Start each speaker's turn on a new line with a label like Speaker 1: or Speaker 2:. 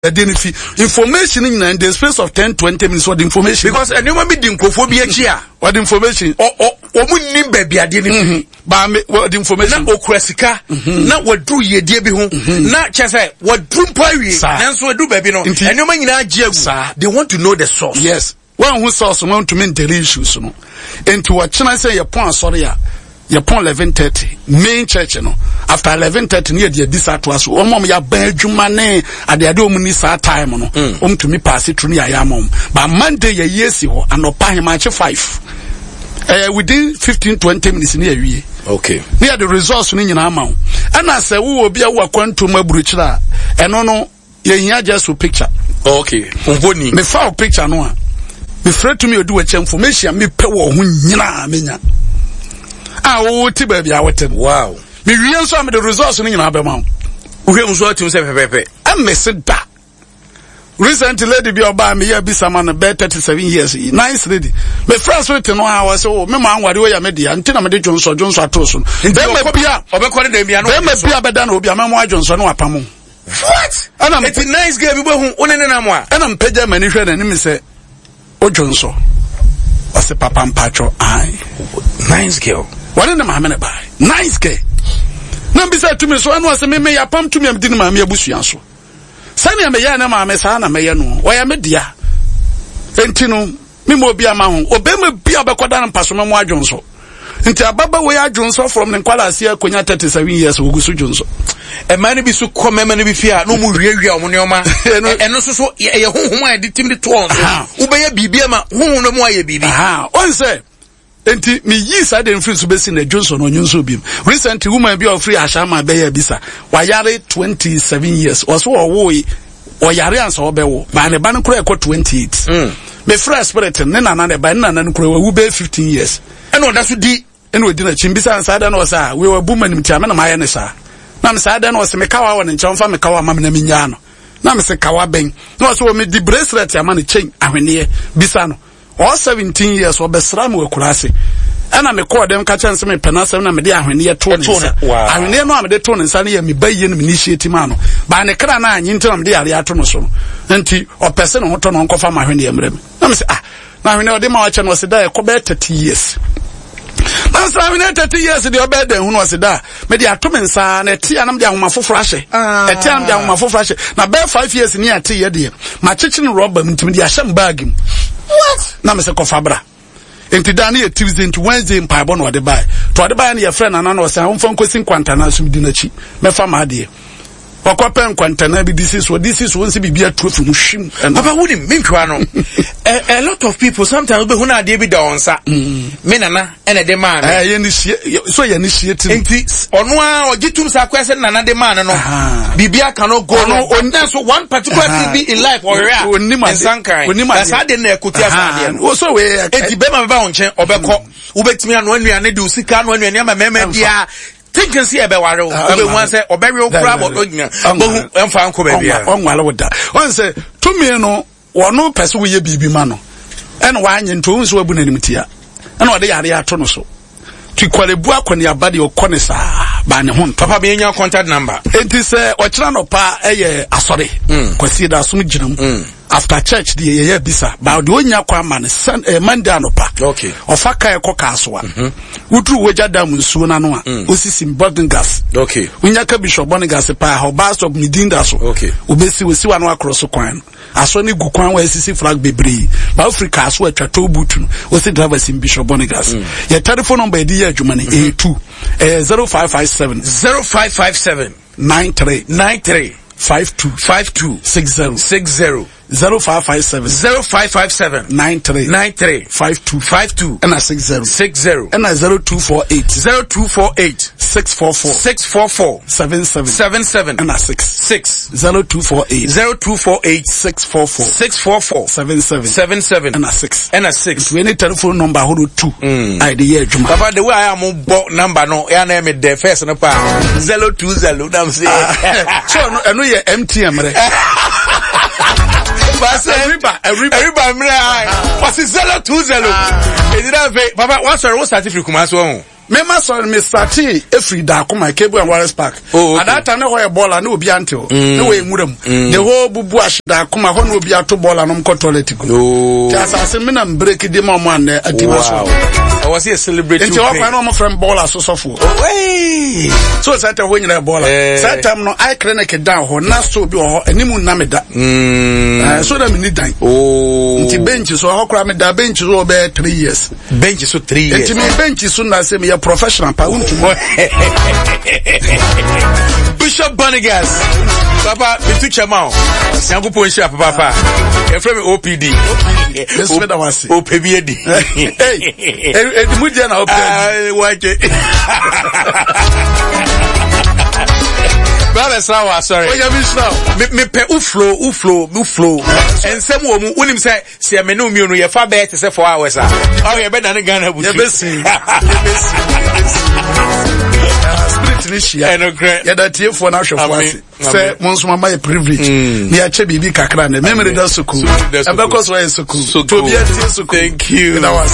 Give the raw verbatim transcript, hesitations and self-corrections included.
Speaker 1: identify information in the space of ten twenty minutes what the information
Speaker 2: because and you want me the microphobia here
Speaker 1: what information
Speaker 2: o o o mu nim baby ade ni
Speaker 1: ba me what information
Speaker 2: na okurasika na wadru yedie bi ho na chese wadru mpawie na nso wadru baby no and you nyina age agu they want to know the source.
Speaker 1: Yes, one who source want to mean the issues no into what china say your point sorry ya your point eleven thirty main church no after eleven thirty near the disa to us o mom ya ban adwuma ne ade ade omuni sa time no om to me pass it through ya mom but Monday ye yesi ho anopa hemache five eh within fifteen twenty minutes near wie
Speaker 2: okay
Speaker 1: near the results ni nyina ama and I say wo obi a wo akwanto maburuchira eno no ye nya just a picture
Speaker 2: okay umvoni
Speaker 1: me fa picture no a me frɛ to me odu wa information me pe wo ho nyina menya ah wo ti ba bia wotem
Speaker 2: wow
Speaker 1: me wie nso am the results ni nyina be ma
Speaker 2: wo hwe nso atim se pepepe
Speaker 1: am me se da recently lady bi oba me ya bi sama no be thirty-seven years nice lady me first week no ha was oh me ma anware wo ya me dia nti na me de jonso jonso atoso be me bia
Speaker 2: obekore de bia no
Speaker 1: be me bia be da na obi amamo ajonso no apamo
Speaker 2: what
Speaker 1: and I'm
Speaker 2: it's a nice girl bi bo hu onene na mo a
Speaker 1: and I'm peja mani hwe na ni me se ojonso wase papa mpacho ai
Speaker 2: nice girl
Speaker 1: what in the mamene buy nice girl na bisa to me so anu ase me me ya pam to me am di na me abusuan so sani am ya na ma me sa na me ye no wo ya me dia enti no me mo bia ma ho obema bia bekoda na mpaso me mo adwonso nti ababa we adwonso from ne kwala ase akonya thirty-seven years ogusu dwonso
Speaker 2: e man bi so komema ne bi fia no mu wiawia omo ne oma eno so so ye honhom a de tim de to on so ubeye bibia ma honhom no mu aye bibi
Speaker 1: aha on say enti me yi sa de mfiri so besi na dwonso no nyonso bim recently woman bi of free ashama be ya bisa wa yare twenty-seven years was wo wo o yare ansa obewo ba ne ba ne kura ekọ twenty-eight mm me fresh spirit ne na na ne ba ne na na kura wu be fifteen years
Speaker 2: eno oda so di
Speaker 1: eno odi na chimbisa ansa da no sa we wa buma nim tiame na ma ye ne sa na me sa da no se me kawa wo ne ncha mfa me kawa ma me na me nya no na me se kawa ben no so me di bracelet ama ne chain ahwene bisa no all seventeen years obesra me wakurase ana me call dem ka chance me penasa na me de ahwene to ne sa ahwene no am de to ne sa ne ya me baye no me initiate ma no ba ne kra na anyi ntina me de yare ato no so nti o person ho to no nkofa ma ahwene emre me na me se ah na ahwene o de ma wa che no se da e ko be thirty years na sa ahwene thirty years de o be da hu no se da me de ato me nsa na ti anam de ahoma foforo ahye e ti anam de ahoma foforo ahye na be five years ni ate ye de ma chichi no rubber mtim de ahye bag mu what na me se ko fabra enti dani e Tuesday into Wednesday mpaibo no de buy to de buy na your friend na na o se am fon kosin kwanta na so di na chi me fa ma de okopen kwanta na bi this is what this is won't be be a trophy mu him
Speaker 2: papa woni mentwa no a lot of people sometimes be hu na de bi da onsa me nana ene de man
Speaker 1: eh ye ni so ye ni shieti
Speaker 2: enti ono a ogitum sa kwese nana de man no bibia ka no go no on so one particular thing be in life or rea in sankai that's how they na ekuti asade
Speaker 1: no so we
Speaker 2: enti be ma be ba onchen obekọ ubetimi anu anuane de usika anu anuane ma mema bia think and see ebe ware obe wan say obere okura bodo nyina bohu emfa anko ba bia
Speaker 1: onwale woda on say to me no wono pese wo ye bibi ma no ene wa anye nto unso abu nanim tia ene ode yare ato no so ti kwalebu akone abade okone sa ba ne ho
Speaker 2: papa be nya contact number
Speaker 1: enti say o kira no pa eye asore kwasi da so ginam after church the ye bisa ba de onya kwa man san eh, Monday anopa
Speaker 2: okay
Speaker 1: ofaka ekoka so a wudru weja dam nsuo na no a osisi Bonigas
Speaker 2: okay
Speaker 1: unya ka bishop Bonigas pa ho bas of midinda so
Speaker 2: okay
Speaker 1: obesi wesi wa no across kwan aso ni gu kwan wa sisi flag bebre ba Africa so atwa to butu osi driver sim bishop Bonigas mm. your telephone number di ya adwuma ne eight two eh zero five five seven
Speaker 2: zero five five seven
Speaker 1: nine three
Speaker 2: nine three
Speaker 1: five two
Speaker 2: five two
Speaker 1: six zero
Speaker 2: six zero
Speaker 1: zero five five seven
Speaker 2: zero five five seven
Speaker 1: nine three
Speaker 2: nine three
Speaker 1: five two
Speaker 2: five two
Speaker 1: and a six zero
Speaker 2: six zero
Speaker 1: and a zero two four eight
Speaker 2: zero two four eight
Speaker 1: six four four
Speaker 2: six four four
Speaker 1: seven seven
Speaker 2: seven seven
Speaker 1: and a six
Speaker 2: six
Speaker 1: zero two four eight
Speaker 2: zero two four eight
Speaker 1: six four four
Speaker 2: six four four
Speaker 1: seven seven
Speaker 2: seven seven
Speaker 1: and a six
Speaker 2: and a six.
Speaker 1: We any telephone number hold two. Mm. I the year Juma.
Speaker 2: Papa the way I am bo number no. I name it the first no pa zero two zero. Damn say.
Speaker 1: So I know your M T M re.
Speaker 2: Everybody, everybody, everybody, what's zero two zero? Papa, what's our certificate? Kumaso.
Speaker 1: me ma so me starti every da kuma Kebu and Wallace Park.
Speaker 2: Oh, okay.
Speaker 1: At that time no way ball and no be until no way muram. The whole bubu ashda kuma ho no be ato ball and no toilet go.
Speaker 2: No.
Speaker 1: Just as me na break the mom and at the was.
Speaker 2: I was here celebrating.
Speaker 1: Until I find my friend baller so so full.
Speaker 2: Hey.
Speaker 1: So that when you baller. That time no I clinic down ho na so be ho animu na me da. Mm. So that me need time. Oh. Until bench so how cry me da bench so be three years.
Speaker 2: Bench so three years.
Speaker 1: Until me bench so na say me a professional pa unto mo.
Speaker 2: Bishop Bonigas. Papa, me tu chama. Siangu po nshi papa. E frame O P D.
Speaker 1: Yes, me da wase.
Speaker 2: O P B D.
Speaker 1: Hey. E di mudia na O P D.
Speaker 2: Ah, waje. Brother Sawa, sorry.
Speaker 1: Oh, yeah, miss now.
Speaker 2: Me me pe u flow, u flow, u flow. And some wo mu unim say se me no mi no ye fa be te say four hours ah. Oh, ye be dan Ghana butu.
Speaker 1: Ye be see. Ye be see. Spirit ni shia.
Speaker 2: No great.
Speaker 1: Ye da tie fo na hwefo ase. Say monso mama ye privilege. Ni a che bibi kakra na memory da sukuu. Abekos wa ye sukuu. To be a tie sukuu.
Speaker 2: Thank you.